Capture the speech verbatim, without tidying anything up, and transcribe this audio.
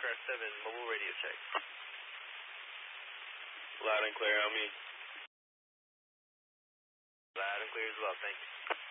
Aircraft seven, mobile radio check. Loud and clear on me. Loud and clear as well, thank you.